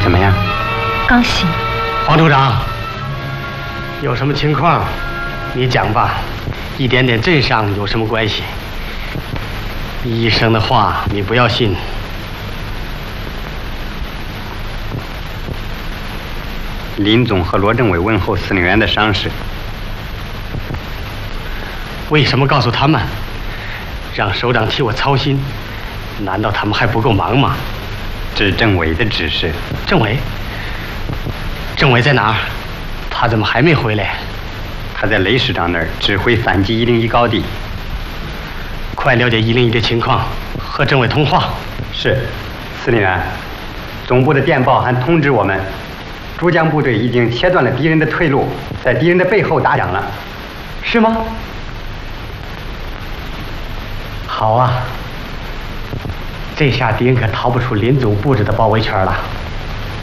怎么样？ 刚醒。 黄处长，有什么情况，你讲吧。一点点阵伤有什么关系？医生的话你不要信。 林总和罗政委问候司令员的伤势。 为什么告诉他们？让首长替我操心，难道他们还不够忙吗？ 这是政委的指示。 政委？政委在哪儿？他怎么还没回来？ 他在雷师长那儿指挥反击101高地。 快了解101的情况，和政委通话。 是，司令员。总部的电报还通知我们，珠江部队已经切断了敌人的退路，在敌人的背后打响了。是吗？ 好啊，这下敌人可逃不出林总布置的包围圈了。